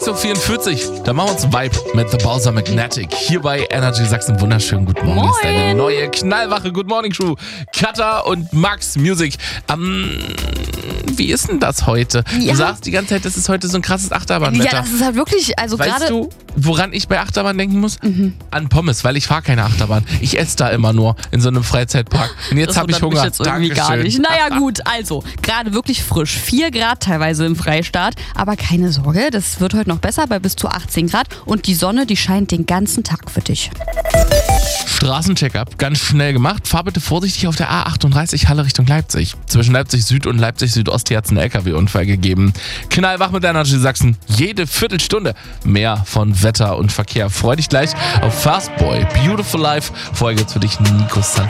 So 44, da machen wir uns einen Vibe mit The Bowser Magnetic. Hier bei Energy Sachsen. Wunderschönen guten Morgen. Moin. Ist deine neue knallwache Good Morning Crew. Katha und Max Music. Wie ist denn das heute? Ja. Du sagst die ganze Zeit, das ist heute so ein krasses Achterbahnwetter. Ja, das ist halt wirklich, also Weißt gerade. du, woran ich bei Achterbahn denken muss? An Pommes, weil ich fahre keine Achterbahn. Ich esse da immer nur in so einem Freizeitpark. Und jetzt habe ich wundert mich Hunger. jetzt irgendwie gar nicht. Naja gut, also, gerade wirklich frisch. 4 Grad teilweise im Freistaat. Aber keine Sorge, das wird heute noch besser bei bis zu 18 Grad. Und die Sonne, die scheint den ganzen Tag für dich. Straßencheck-up, ganz schnell gemacht. Fahr bitte vorsichtig auf der A38 Halle Richtung Leipzig. Zwischen Leipzig Süd und Leipzig Südost hier hat es einen LKW-Unfall gegeben. Knallwach mit Energy Sachsen. Jede Viertelstunde mehr von Wetter und Verkehr. Freu dich gleich auf Fastboy, Beautiful Life. Vorher gibt's für dich Nico Santos.